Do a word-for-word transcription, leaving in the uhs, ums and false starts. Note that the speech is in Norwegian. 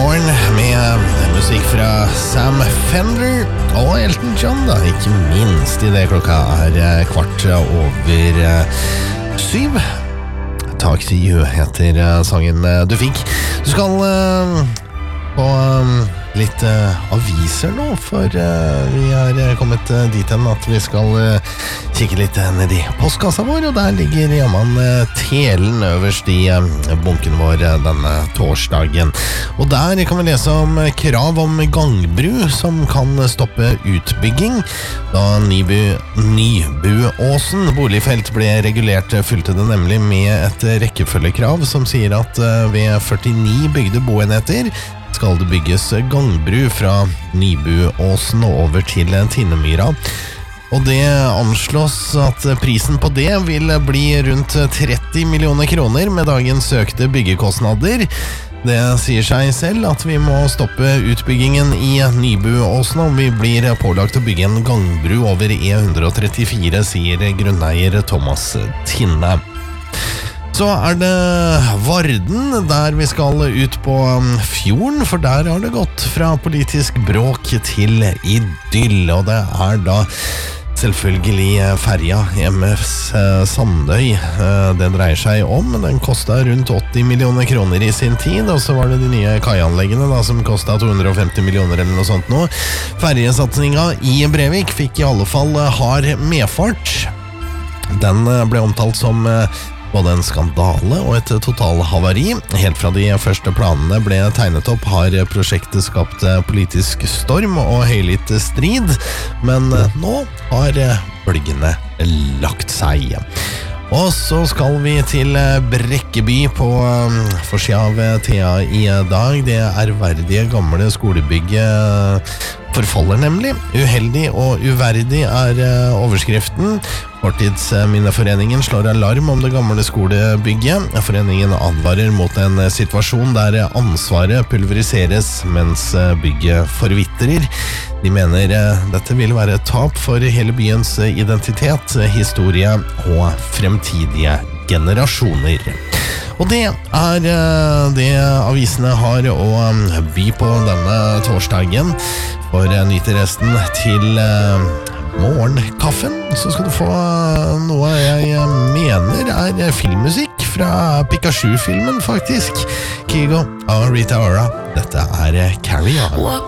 morgen med musikk fra Sam Fender og Elton John, da, ikke minst i det klokka er kvart over syv. Talk to you heter sangen du fikk. Du skal uh, på um, litt uh, aviser nå, for uh, vi har kommet uh, dit hen at vi skal uh, kikke litt uh, ned i postkassa vår, og der ligger jammen uh, telen øverst i uh, bunken vår uh, denne torsdagen. Og der kan vi lese om uh, krav om gangbru som kan stoppe utbygging. Da Nybu, Nybuåsen boligfelt ble regulert, fulgte det nemlig med et rekkefølgekrav som sier at uh, ved førtini bygde boenheter skal det bygges gangbru fra Nybuåsen og over til Tinnemyra. Og det anslås at prisen på det vil bli rundt tretti millioner kroner med dagens økte byggekostnader. Det sier seg selv at vi må stoppe utbyggingen i Nybuåsen om vi blir pålagt å bygge en gangbru over E ett trettifire, sier grunneier Thomas Tinne. Så er det Varden, der vi skal ut på fjorden, for der har det gått fra politisk bråk til idyll, og det er da selvfølgelig ferja M S Sandøy det dreier seg om. Den kostet rundt åtti millioner kroner i sin tid, og så var det de nye kaianleggene da, som kostet to hundre og femti millioner eller noe sånt nå. Ferjesatsningen i Brevik fikk i alle fall hard medfart. Den ble omtalt som både en skandale og et totalhavari. Helt fra de første planene ble tegnet opp har prosjektet skapt politisk storm og høylytt strid, men nå har bølgene lagt seg. Og så skal vi til Brekkeby på forsiden av T A i dag. Det ærverdige gamle skolebygget forfaller nemlig. Uheldig og uverdig er overskriften. Fortidsminneforeningen slår alarm om det gamle skolebygget. Foreningen advarer mot en situasjon der ansvaret pulveriseres mens bygget forvitrer. De mener dette vil være et tap for hele byens identitet, historie og fremtidige generasjoner. Og det er det avisene har å by på denne torsdagen. For nyte resten til morgenkaffen, så skal du få noe jeg mener er filmmusikk fra Pikachu-filmen, faktisk. Kygo og Rita Ora. Dette er Carry On.